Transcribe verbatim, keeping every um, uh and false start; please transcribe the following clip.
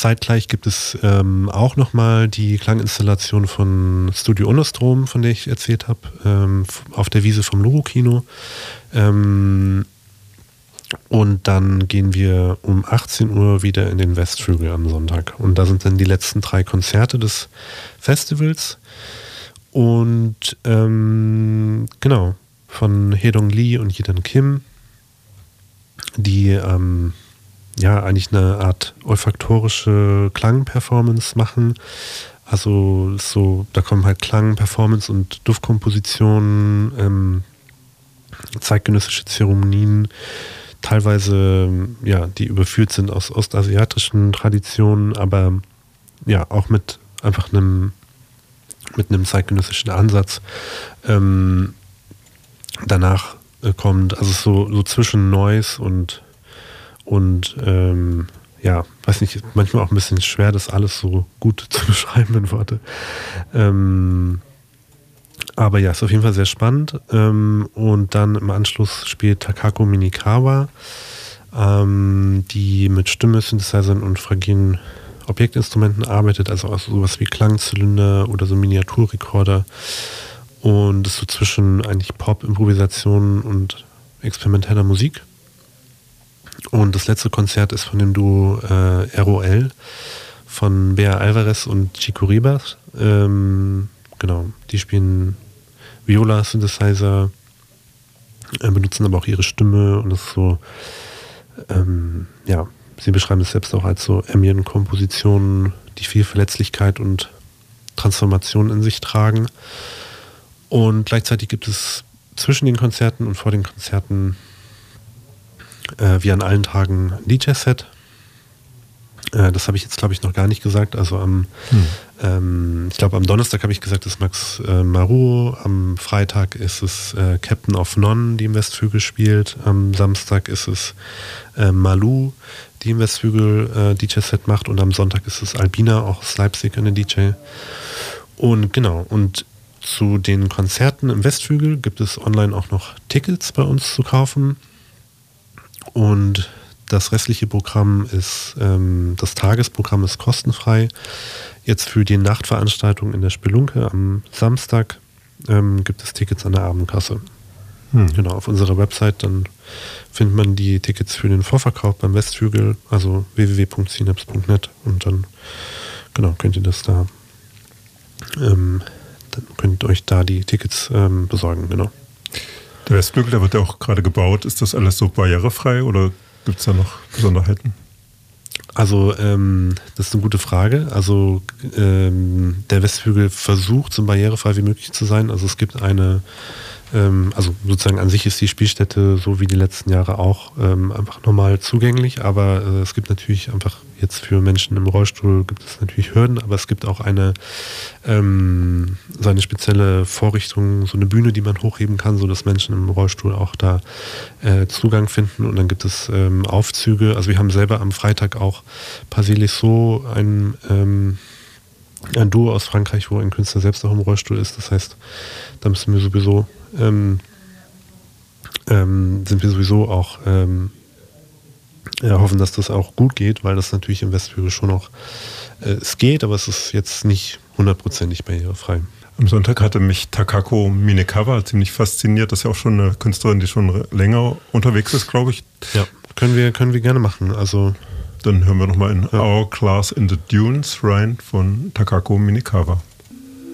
zeitgleich gibt es ähm, auch nochmal die Klanginstallation von Studio Unostrom, von der ich erzählt habe, ähm, auf der Wiese vom Loro-Kino. Ähm, und dann gehen wir um achtzehn Uhr wieder in den Westflügel am Sonntag. Und da sind dann die letzten drei Konzerte des Festivals. Und ähm, genau, von Hae-Dong Lee und Yedan Kim, die ähm, ja eigentlich eine Art olfaktorische Klangperformance machen. Also so, da kommen halt Klang, Performance und Duftkompositionen, ähm, zeitgenössische Zeremonien, teilweise, ja, die überführt sind aus ostasiatischen Traditionen, aber ja, auch mit einfach einem mit einem zeitgenössischen Ansatz. Ähm, danach äh, kommt, also so, so zwischen Noise und und ähm, ja, weiß nicht, manchmal auch ein bisschen schwer, das alles so gut zu beschreiben in Worte. Ähm, aber ja, ist auf jeden Fall sehr spannend. Ähm, und dann im Anschluss spielt Takako Minikawa, ähm, die mit Stimme, Synthesizern und fragilen Objektinstrumenten arbeitet, also auch sowas wie Klangzylinder oder so Miniaturrekorder. Und das ist so zwischen eigentlich Pop, Improvisation und experimenteller Musik. Und das letzte Konzert ist von dem Duo äh, R O L von Bea Alvarez und Chico Ribas. Ähm, genau, die spielen Viola, Synthesizer, äh, benutzen aber auch ihre Stimme und das ist so, ähm, ja, sie beschreiben es selbst auch als so Ambient-Kompositionen, die viel Verletzlichkeit und Transformation in sich tragen. Und gleichzeitig gibt es zwischen den Konzerten und vor den Konzerten äh, wie an allen Tagen ein D J-Set. Äh, das habe ich jetzt, glaube ich, noch gar nicht gesagt. Also am, hm. ähm, ich glaube, am Donnerstag habe ich gesagt, ist Max äh, Marou. Am Freitag ist es äh, Captain of None, die im Westflügel spielt. Am Samstag ist es äh, Malou, die im Westflügel äh, D J-Set macht. Und am Sonntag ist es Albina, auch aus Leipzig, eine D J. Und genau, und zu den Konzerten im Westflügel gibt es online auch noch Tickets bei uns zu kaufen. Und das restliche Programm ist, ähm, das Tagesprogramm ist kostenfrei. Jetzt für die Nachtveranstaltung in der Spelunke am Samstag ähm, gibt es Tickets an der Abendkasse. Hm. Genau, auf unserer Website, dann findet man die Tickets für den Vorverkauf beim Westflügel, also w w w punkt synapse punkt net, und dann genau könnt ihr das da ähm, dann könnt ihr euch da die Tickets ähm, besorgen, genau. Der Westflügel, der wird ja auch gerade gebaut. Ist das alles so barrierefrei oder gibt es da noch Besonderheiten? Also ähm, das ist eine gute Frage. Also ähm, der Westflügel versucht, so barrierefrei wie möglich zu sein. Also es gibt eine, ähm, also sozusagen an sich ist die Spielstätte so wie die letzten Jahre auch ähm, einfach normal zugänglich, aber äh, es gibt natürlich einfach jetzt für Menschen im Rollstuhl gibt es natürlich Hürden, aber es gibt auch eine ähm, so eine spezielle Vorrichtung, so eine Bühne, die man hochheben kann, sodass Menschen im Rollstuhl auch da äh, Zugang finden. Und dann gibt es ähm, Aufzüge. Also wir haben selber am Freitag auch Pasilis-So, ein, ähm, ein Duo aus Frankreich, wo ein Künstler selbst auch im Rollstuhl ist. Das heißt, da müssen wir sowieso ähm, ähm, sind wir sowieso auch ähm, ja, hoffen, dass das auch gut geht, weil das natürlich im Westflügel schon auch äh, es geht, aber es ist jetzt nicht hundertprozentig barrierefrei. Am Sonntag hatte mich Takako Minikawa ziemlich fasziniert. Das ist ja auch schon eine Künstlerin, die schon länger unterwegs ist, glaube ich. Ja, können wir, können wir gerne machen. Also dann hören wir nochmal in ja. Our Class in the Dunes rein von Takako Minikawa.